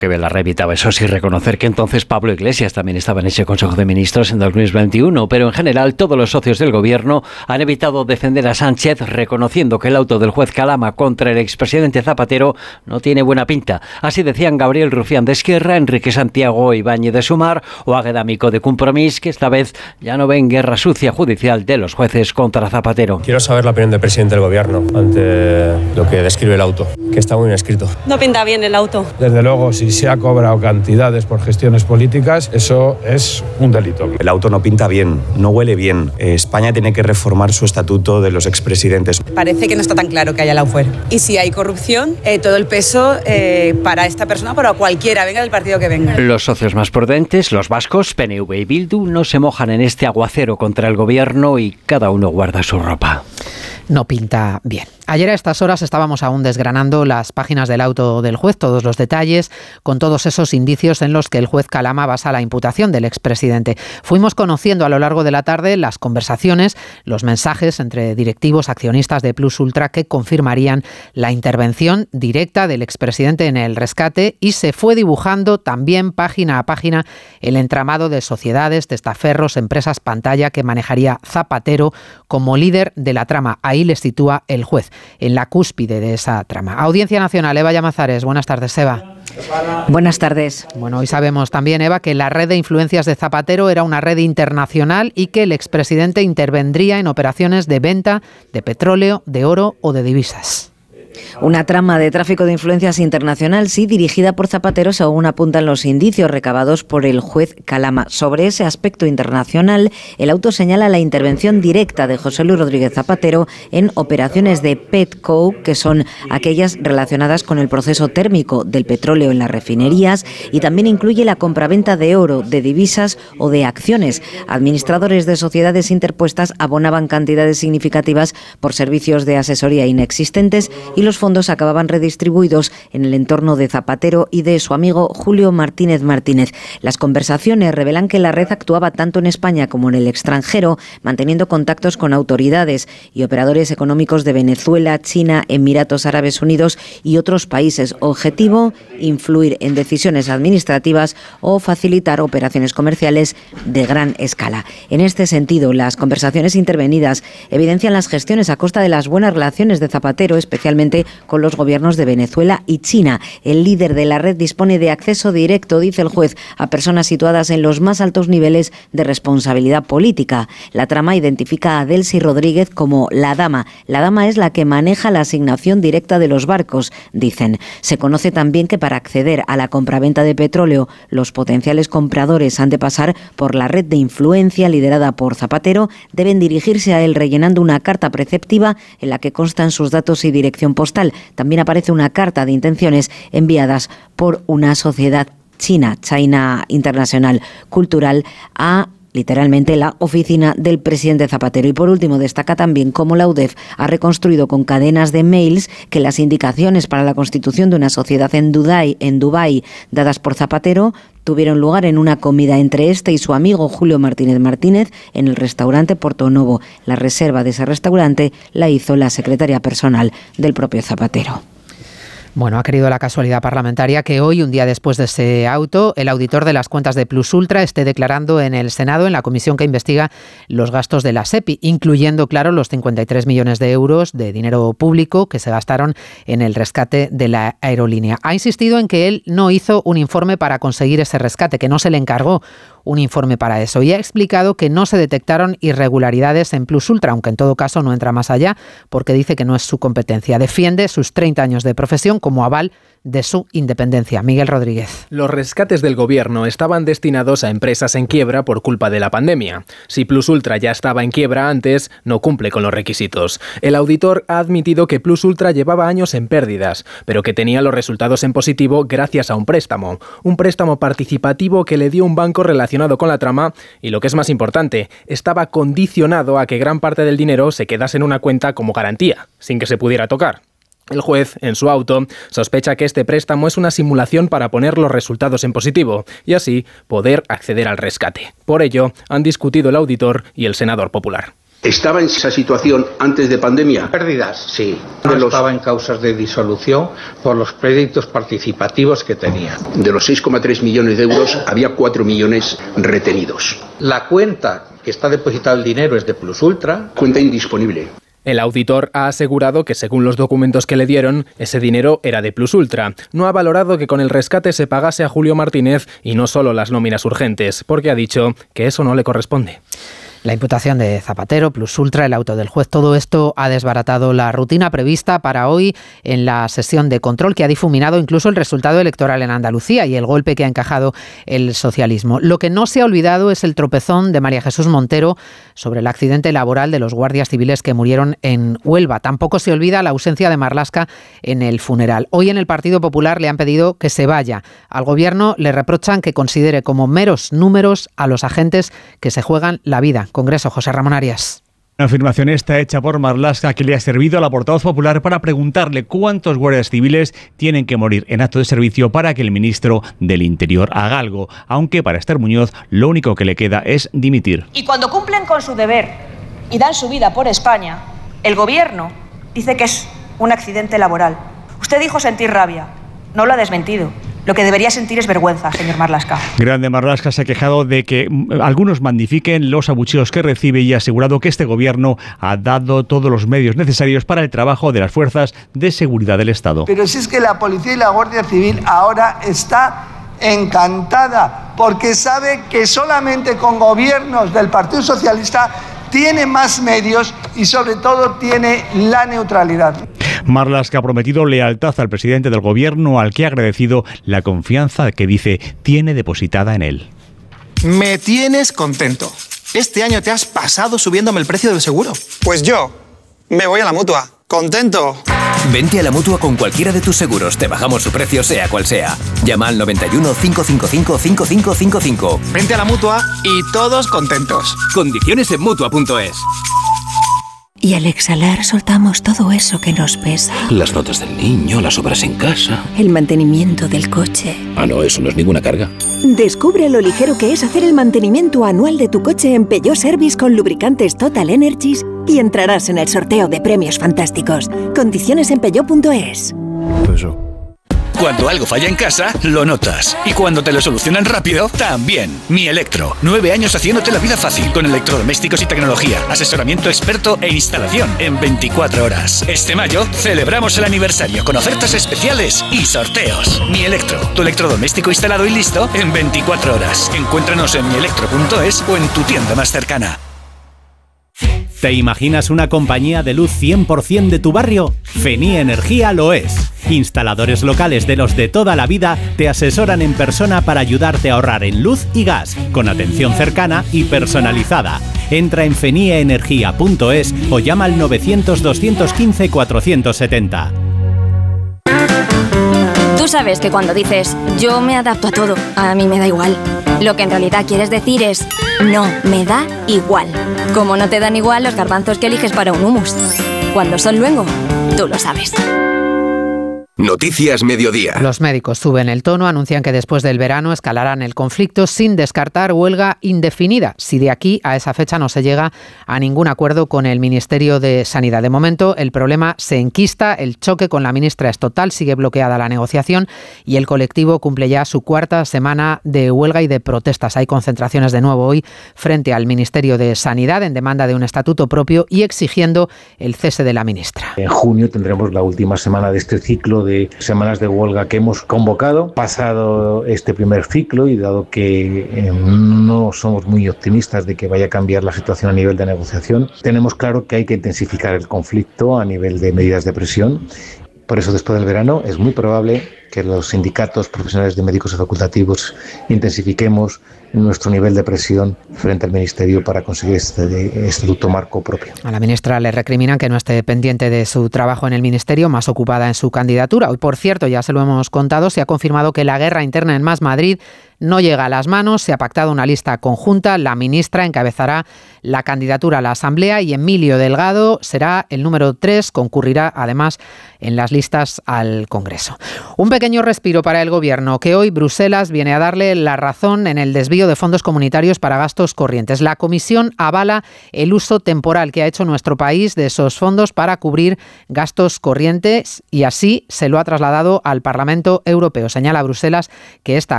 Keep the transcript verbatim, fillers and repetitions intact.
Que Vela evitaba eso sí reconocer que entonces Pablo Iglesias también estaba en ese Consejo de Ministros en dos mil veintiuno, pero en general todos los socios del gobierno han evitado defender a Sánchez, reconociendo que el auto del juez Calama contra el expresidente Zapatero no tiene buena pinta. Así decían Gabriel Rufián de Esquerra, Enrique Santiago Ibáñez de Sumar o Águeda Mico de Compromís, que esta vez ya no ven guerra sucia judicial de los jueces contra Zapatero. Quiero saber la opinión del presidente del gobierno ante lo que describe el auto, que está muy bien escrito. No pinta bien el auto. Desde luego, si se ha cobrado cantidades por gestiones políticas, eso es un delito. El auto no pinta bien, no huele bien. Eh, España tiene que reformar su estatuto de los expresidentes. Parece que no está tan claro que haya lawfare. Y si hay corrupción, eh, todo el peso eh, para esta persona, para cualquiera, venga del partido que venga. Los socios más prudentes, los vascos, P N V y Bildu, no se mojan en este aguacero contra el gobierno y cada uno guarda su ropa. No pinta bien. Ayer a estas horas estábamos aún desgranando las páginas del auto del juez, todos los detalles, con todos esos indicios en los que el juez Calama basa la imputación del expresidente. Fuimos conociendo a lo largo de la tarde las conversaciones, los mensajes entre directivos accionistas de Plus Ultra que confirmarían la intervención directa del expresidente en el rescate y se fue dibujando también página a página el entramado de sociedades, testaferros, empresas pantalla que manejaría Zapatero como líder de la trama. Ahí les sitúa el juez, en la cúspide de esa trama. Audiencia Nacional, Eva Llamazares. Buenas tardes, Eva. Buenas tardes. Bueno, hoy sabemos también, Eva, que la red de influencias de Zapatero era una red internacional y que el expresidente intervendría en operaciones de venta de petróleo, de oro o de divisas. Una trama de tráfico de influencias internacional, sí, dirigida por Zapatero, según apuntan los indicios recabados por el juez Calama. Sobre ese aspecto internacional, el auto señala la intervención directa de José Luis Rodríguez Zapatero en operaciones de Petco, que son aquellas relacionadas con el proceso térmico del petróleo en las refinerías, y también incluye la compraventa de oro, de divisas o de acciones. Administradores de sociedades interpuestas abonaban cantidades significativas por servicios de asesoría inexistentes y los fondos acababan redistribuidos en el entorno de Zapatero y de su amigo Julio Martínez Martínez. Las conversaciones revelan que la red actuaba tanto en España como en el extranjero, manteniendo contactos con autoridades y operadores económicos de Venezuela, China, Emiratos Árabes Unidos y otros países. Objetivo, influir en decisiones administrativas o facilitar operaciones comerciales de gran escala. En este sentido, las conversaciones intervenidas evidencian las gestiones a costa de las buenas relaciones de Zapatero, especialmente con los gobiernos de Venezuela y China. El líder de la red dispone de acceso directo, dice el juez, a personas situadas en los más altos niveles de responsabilidad política. La trama identifica a Delcy Rodríguez como la dama. La dama es la que maneja la asignación directa de los barcos, dicen. Se conoce también que para acceder a la compraventa de petróleo, los potenciales compradores han de pasar por la red de influencia liderada por Zapatero, deben dirigirse a él rellenando una carta preceptiva en la que constan sus datos y dirección postal. También aparece una carta de intenciones enviadas por una sociedad china, China International Cultural, a literalmente la oficina del presidente Zapatero. Y por último, destaca también cómo la U D E F ha reconstruido con cadenas de mails que las indicaciones para la constitución de una sociedad en Dubái, en Dubái dadas por Zapatero tuvieron lugar en una comida entre este y su amigo Julio Martínez Martínez en el restaurante Portonovo. La reserva de ese restaurante la hizo la secretaria personal del propio Zapatero. Bueno, ha querido la casualidad parlamentaria que hoy, un día después de ese auto, el auditor de las cuentas de Plus Ultra esté declarando en el Senado, en la comisión que investiga los gastos de la SEPI, incluyendo, claro, los cincuenta y tres millones de euros de dinero público que se gastaron en el rescate de la aerolínea. Ha insistido en que él no hizo un informe para conseguir ese rescate, que no se le encargó un informe para eso, y ha explicado que no se detectaron irregularidades en Plus Ultra, aunque en todo caso no entra más allá porque dice que no es su competencia. Defiende sus treinta años de profesión como aval de su independencia. Miguel Rodríguez. Los rescates del gobierno estaban destinados a empresas en quiebra por culpa de la pandemia. Si Plus Ultra ya estaba en quiebra antes, no cumple con los requisitos. El auditor ha admitido que Plus Ultra llevaba años en pérdidas, pero que tenía los resultados en positivo gracias a un préstamo. Un préstamo participativo que le dio un banco relacionado con la trama y, lo que es más importante, estaba condicionado a que gran parte del dinero se quedase en una cuenta como garantía, sin que se pudiera tocar. El juez, en su auto, sospecha que este préstamo es una simulación para poner los resultados en positivo y así poder acceder al rescate. Por ello, han discutido el auditor y el senador popular. ¿Estaba en esa situación antes de pandemia? Pérdidas, sí. De No los- estaba en causas de disolución por los créditos participativos que tenía. De los seis coma tres millones de euros, había cuatro millones retenidos. La cuenta que está depositado el dinero es de Plus Ultra. Cuenta indisponible. El auditor ha asegurado que, según los documentos que le dieron, ese dinero era de Plus Ultra. No ha valorado que con el rescate se pagase a Julio Martínez y no solo las nóminas urgentes, porque ha dicho que eso no le corresponde. La imputación de Zapatero, Plus Ultra, el auto del juez, todo esto ha desbaratado la rutina prevista para hoy en la sesión de control que ha difuminado incluso el resultado electoral en Andalucía y el golpe que ha encajado el socialismo. Lo que no se ha olvidado es el tropezón de María Jesús Montero sobre el accidente laboral de los guardias civiles que murieron en Huelva. Tampoco se olvida la ausencia de Marlaska en el funeral. Hoy en el Partido Popular le han pedido que se vaya. Al Gobierno le reprochan que considere como meros números a los agentes que se juegan la vida. Congreso, José Ramón Arias. Una afirmación esta hecha por Marlaska que le ha servido a la portavoz popular para preguntarle cuántos guardias civiles tienen que morir en acto de servicio para que el ministro del Interior haga algo, aunque para Esther Muñoz lo único que le queda es dimitir. Y cuando cumplen con su deber y dan su vida por España, el Gobierno dice que es un accidente laboral. Usted dijo sentir rabia, no lo ha desmentido. Lo que debería sentir es vergüenza, señor Marlaska. Grande Marlaska se ha quejado de que algunos magnifiquen los abucheos que recibe y ha asegurado que este gobierno ha dado todos los medios necesarios para el trabajo de las fuerzas de seguridad del Estado. Pero si es que la policía y la Guardia Civil ahora está encantada porque sabe que solamente con gobiernos del Partido Socialista tiene más medios y sobre todo tiene la neutralidad. Marlaska ha prometido lealtad al presidente del gobierno, al que ha agradecido la confianza que dice tiene depositada en él. Me tienes contento. Este año te has pasado subiéndome el precio del seguro. Pues yo me voy a la Mutua. ¡Contento! Vente a la Mutua con cualquiera de tus seguros. Te bajamos su precio sea cual sea. Llama al noventa y uno, cinco cinco cinco, cinco cinco cinco cinco. Vente a la Mutua y todos contentos. Condiciones en Mutua punto es. Y al exhalar soltamos todo eso que nos pesa. Las notas del niño, las obras en casa. El mantenimiento del coche. Ah, no, eso no es ninguna carga. Descubre lo ligero que es hacer el mantenimiento anual de tu coche en Peugeot Service con lubricantes Total Energies y entrarás en el sorteo de premios fantásticos. Condiciones en Peugeot punto es. Eso. Cuando algo falla en casa, lo notas. Y cuando te lo solucionan rápido, también. Mi Electro. Nueve años haciéndote la vida fácil. Con electrodomésticos y tecnología. Asesoramiento experto e instalación en veinticuatro horas. Este mayo celebramos el aniversario con ofertas especiales y sorteos. Mi Electro. Tu electrodoméstico instalado y listo en veinticuatro horas. Encuéntranos en mi electro punto es o en tu tienda más cercana. ¿Te imaginas una compañía de luz cien por ciento de tu barrio? Fenie Energía lo es. Instaladores locales de los de toda la vida te asesoran en persona para ayudarte a ahorrar en luz y gas, con atención cercana y personalizada. Entra en fenie energía punto es o llama al novecientos, doscientos quince, cuatrocientos setenta. Tú sabes que cuando dices yo me adapto a todo, a mí me da igual, lo que en realidad quieres decir es no, me da igual. Como no te dan igual los garbanzos que eliges para un hummus. Cuando son luengo, tú lo sabes. Noticias Mediodía. Los médicos suben el tono, anuncian que después del verano escalarán el conflicto sin descartar huelga indefinida, si de aquí a esa fecha no se llega a ningún acuerdo con el Ministerio de Sanidad. De momento, el problema se enquista, el choque con la ministra es total, sigue bloqueada la negociación y el colectivo cumple ya su cuarta semana de huelga y de protestas. Hay concentraciones de nuevo hoy frente al Ministerio de Sanidad en demanda de un estatuto propio y exigiendo el cese de la ministra. En junio tendremos la última semana de este ciclo de semanas de huelga que hemos convocado. Pasado este primer ciclo y dado que eh, no somos muy optimistas de que vaya a cambiar la situación a nivel de negociación, tenemos claro que hay que intensificar el conflicto a nivel de medidas de presión. Por eso, después del verano, es muy probable que los sindicatos profesionales de médicos y facultativos intensifiquemos nuestro nivel de presión frente al Ministerio para conseguir este estatuto marco propio. A la ministra le recriminan que no esté pendiente de su trabajo en el Ministerio, más ocupada en su candidatura. Hoy, por cierto, ya se lo hemos contado, se ha confirmado que la guerra interna en Más Madrid no llega a las manos, se ha pactado una lista conjunta, la ministra encabezará la candidatura a la Asamblea y Emilio Delgado será el número tres, concurrirá además en las listas al Congreso. Un pequeño respiro para el Gobierno, que hoy Bruselas viene a darle la razón en el desvío de fondos comunitarios para gastos corrientes. La Comisión avala el uso temporal que ha hecho nuestro país de esos fondos para cubrir gastos corrientes y así se lo ha trasladado al Parlamento Europeo. Señala Bruselas que esta